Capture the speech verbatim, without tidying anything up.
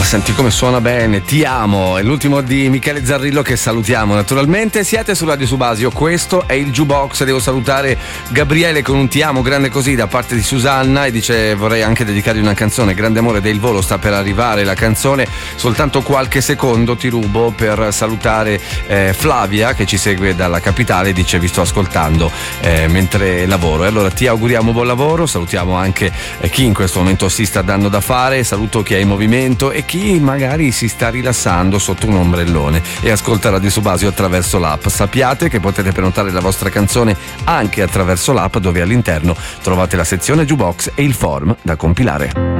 senti come suona bene, Ti amo, è l'ultimo di Michele Zarrillo che salutiamo naturalmente. Siete su Radio Subasio, questo è il Jukebox. Devo salutare Gabriele con un ti amo grande così da parte di Susanna, e dice vorrei anche dedicargli una canzone, Grande amore del volo, sta per arrivare la canzone, soltanto qualche secondo ti rubo per salutare eh, Flavia che ci segue dalla capitale, dice vi sto ascoltando eh, mentre lavoro, e allora ti auguriamo buon lavoro. Salutiamo anche eh, chi in questo momento si sta dando da fare, saluto chi è in movimento e chi magari si sta rilassando sotto un ombrellone e ascolta Radio Subasio attraverso l'app. Sappiate che potete prenotare la vostra canzone anche attraverso l'app, dove all'interno trovate la sezione Jukebox e il form da compilare.